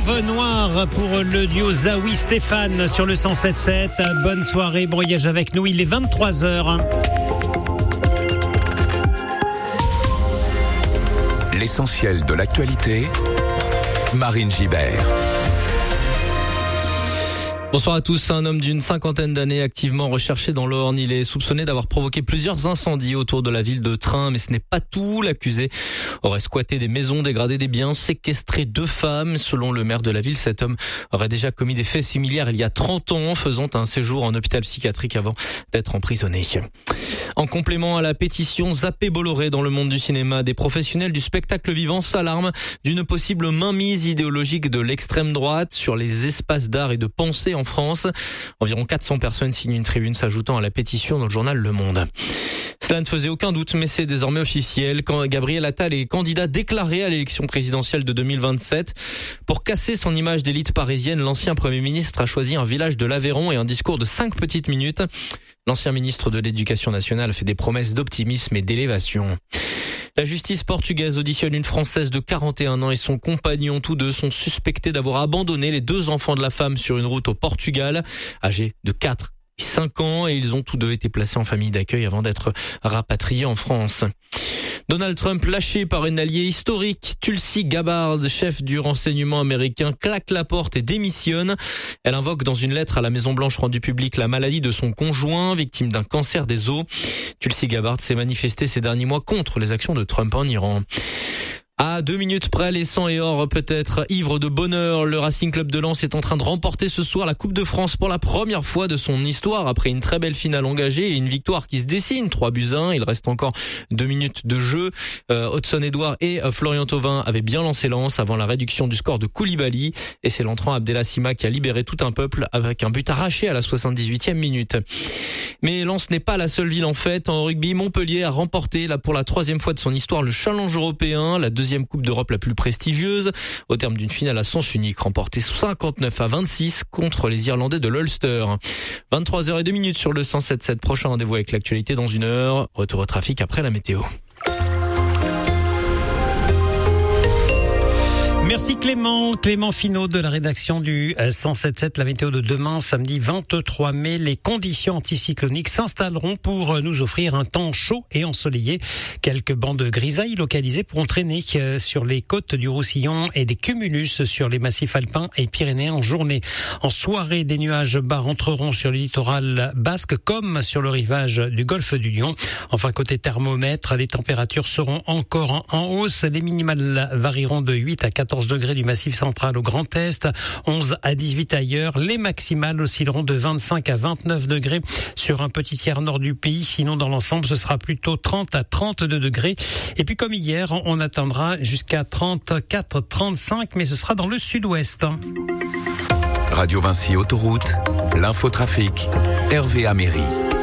Mauve Noire pour le duo Zawi Stéphane sur le 107.7. Bonne soirée, broyage avec nous, il est 23h. L'essentiel de l'actualité, Marine Gibert. Bonsoir à tous. Un homme d'une cinquantaine d'années activement recherché dans l'Orne. Il est soupçonné d'avoir provoqué plusieurs incendies autour de la ville de Train, mais ce n'est pas tout. L'accusé aurait squatté des maisons, dégradé des biens, séquestré 2 femmes. Selon le maire de la ville, cet homme aurait déjà commis des faits similaires il y a 30 ans, faisant un séjour en hôpital psychiatrique avant d'être emprisonné. En complément à la pétition Zappé Bolloré dans le monde du cinéma, des professionnels du spectacle vivant s'alarment d'une possible mainmise idéologique de l'extrême droite sur les espaces d'art et de pensée en France. Environ 400 personnes signent une tribune s'ajoutant à la pétition dans le journal Le Monde. Cela ne faisait aucun doute, mais c'est désormais officiel. Quand Gabriel Attal est candidat déclaré à l'élection présidentielle de 2027. Pour casser son image d'élite parisienne, l'ancien Premier ministre a choisi un village de l'Aveyron et un discours de 5 petites minutes. L'ancien ministre de l'Éducation nationale fait des promesses d'optimisme et d'élévation. La justice portugaise auditionne une Française de 41 ans et son compagnon. Tous deux sont suspectés d'avoir abandonné les 2 enfants de la femme sur une route au Portugal, âgés de 4 et 5 ans, et ils ont tous deux été placés en famille d'accueil avant d'être rapatriés en France. Donald Trump, lâché par une alliée historique, Tulsi Gabbard, chef du renseignement américain, claque la porte et démissionne. Elle invoque dans une lettre à la Maison-Blanche rendue publique la maladie de son conjoint, victime d'un cancer des os. Tulsi Gabbard s'est manifestée ces derniers mois contre les actions de Trump en Iran. À 2 minutes près, les 100 et or peut-être ivres de bonheur. Le Racing Club de Lens est en train de remporter ce soir la Coupe de France pour la première fois de son histoire après une très belle finale engagée et une victoire qui se dessine. 3-1. Il reste encore 2 minutes de jeu. Hudson Edouard et Florian Thauvin avaient bien lancé Lens avant la réduction du score de Koulibaly. Et c'est l'entrant Abdel Sima qui a libéré tout un peuple avec un but arraché à la 78e minute. Mais Lens n'est pas la seule ville en fête. En rugby, Montpellier a remporté pour la 3e fois de son histoire le challenge européen, la 2e Coupe d'Europe la plus prestigieuse, au terme d'une finale à sens unique remportée 59-26 contre les Irlandais de l'Ulster. 23h02 sur le 107.7. Prochain rendez-vous avec l'actualité dans 1 heure. Retour au trafic après la météo. Merci Clément Finot de la rédaction du 107.7. La météo de demain, samedi 23 mai. Les conditions anticycloniques s'installeront pour nous offrir un temps chaud et ensoleillé. Quelques bancs de grisaille localisés pourront traîner sur les côtes du Roussillon et des cumulus sur les massifs alpins et pyrénéens en journée. En soirée, des nuages bas rentreront sur le littoral basque comme sur le rivage du golfe du Lion. Enfin, côté thermomètre, les températures seront encore en hausse. Les minimales varieront de 8 à 14 degrés du Massif central au Grand Est, 11 à 18 ailleurs. Les maximales oscilleront de 25 à 29 degrés sur un petit tiers nord du pays. Sinon, dans l'ensemble, ce sera plutôt 30 à 32 degrés. Et puis, comme hier, on atteindra jusqu'à 34, 35, mais ce sera dans le sud-ouest. Radio Vinci Autoroute, l'infotrafic, Hervé Améry.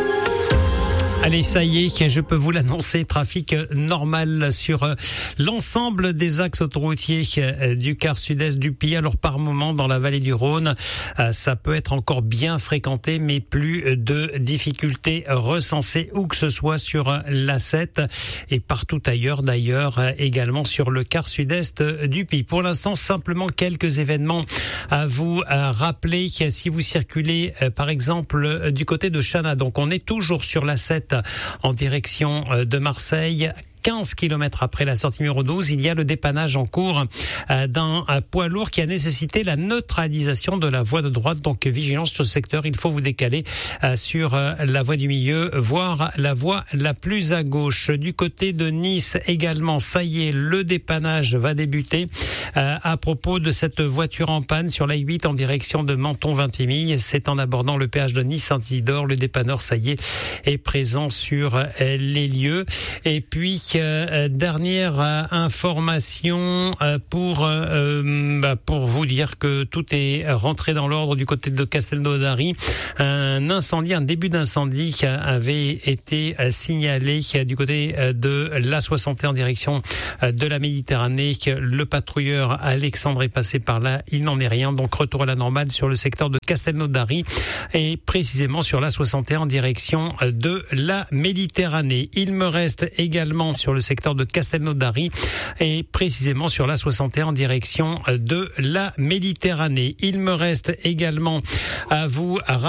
Allez, ça y est, je peux vous l'annoncer, trafic normal sur l'ensemble des axes autoroutiers du quart sud-est du pays. Alors par moment, dans la vallée du Rhône, ça peut être encore bien fréquenté, mais plus de difficultés recensées où que ce soit sur l'A7 et partout ailleurs, d'ailleurs, également sur le quart sud-est du pays. Pour l'instant, simplement quelques événements à vous rappeler. Si vous circulez, par exemple, du côté de Chana, donc on est toujours sur l'A7 en direction de Marseille. 15 km après la sortie numéro 12, il y a le dépannage en cours d'un poids lourd qui a nécessité la neutralisation de la voie de droite. Donc vigilance sur ce secteur, il faut vous décaler sur la voie du milieu, voire la voie la plus à gauche. Du côté de Nice également, ça y est, le dépannage va débuter à propos de cette voiture en panne sur la 8 en direction de Menton-Vintimille. C'est en abordant le péage de Nice-Saint-Isidore. Le dépanneur, ça y est présent sur les lieux. Et puis dernière information pour vous dire que tout est rentré dans l'ordre du côté de Castelnaudary. Un début d'incendie avait été signalé du côté de l'A61 en direction de la Méditerranée. Le patrouilleur Alexandre est passé par là, il n'en est rien. Donc retour à la normale sur le secteur de Castelnaudary et précisément sur l'A61 en direction de la Méditerranée. Il me reste également sur le secteur de Castelnaudary et précisément sur l'A61 en direction de de la Méditerranée. Il me reste également à vous